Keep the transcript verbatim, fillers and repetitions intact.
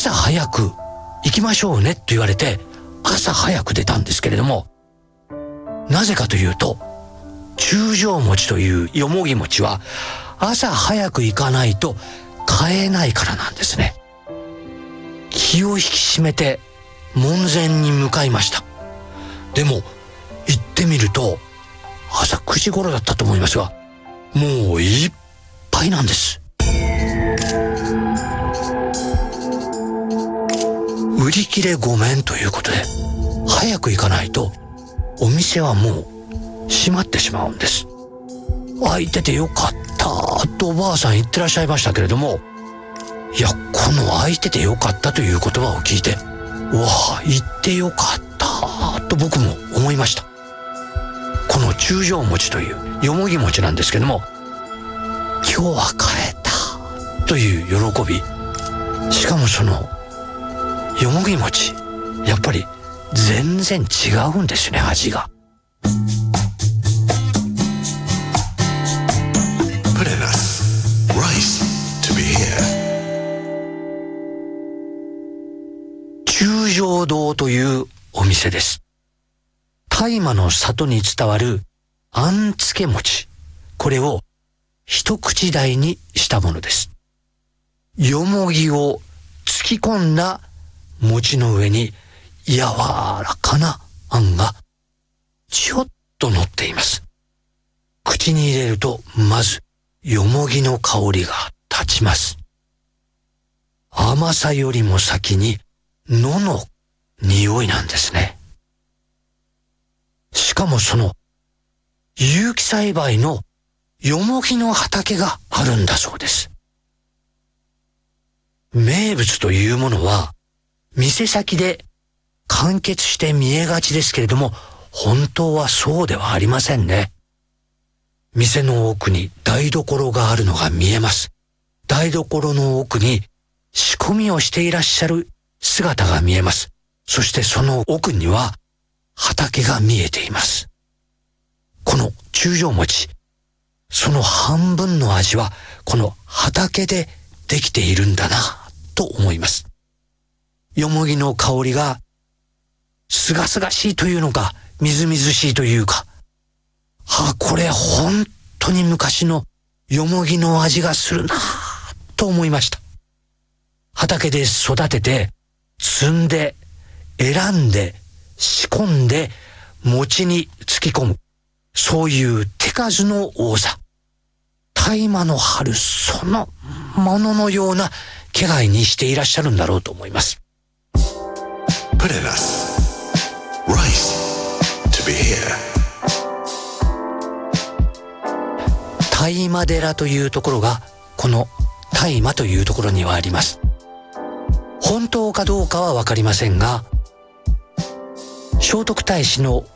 朝早く行きましょうねと言われて朝早く出たんですけれども、なぜかというと中条餅というよもぎ餅は朝早く行かないと買えないからなんですね。気を引き締めて門前に向かいました。でも行ってみると朝くじ頃だったと思いますが、もういっぱいなんです。売り切れごめんということで、早く行かないとお店はもう閉まってしまうんです。開いててよかったとおばあさん言ってらっしゃいましたけれども、いや、この開いててよかったという言葉を聞いて、うわあ、行ってよかったと僕も思いました。この中条餅というよもぎ餅なんですけども、今日は買えたという喜び、しかもそのよもぎ餅、やっぱり全然違うんですね、味が。中条堂というお店です。大麻の里に伝わるあんつけ餅、これを一口大にしたものです。よもぎを突き込んだ餅の上に柔らかなあんがちょっと乗っています。口に入れるとまずよもぎの香りが立ちます。甘さよりも先に野の匂いなんですね。しかもその有機栽培のよもぎの畑があるんだそうです。名物というものは店先で完結して見えがちですけれども、本当はそうではありませんね。店の奥に台所があるのが見えます。台所の奥に仕込みをしていらっしゃる姿が見えます。そしてその奥には畑が見えています。この中条餅、その半分の味はこの畑でできているんだなと思います。よもぎの香りがすがすがしいというのか、みずみずしいというか、あ、これ本当に昔のよもぎの味がするなと思いました。畑で育てて摘んで選んで仕込んで餅に突き込む、そういう手数の多さ、大麻の春そのもののような気配にしていらっしゃるんだろうと思います。大麻寺というところがこの大麻というところにはあります。本当かどうかはわかりませんが、聖徳太子の